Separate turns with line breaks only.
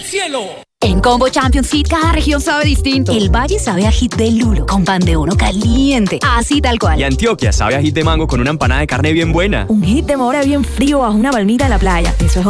cielo.
En Combo Champions Hit, cada región sabe distinto. El Valle sabe a hit de lulo, con pan de bono caliente, así tal cual.
Y Antioquia sabe a hit de mango con una empanada de carne bien buena.
Un hit de mora bien frío bajo una palmita en la playa. Eso es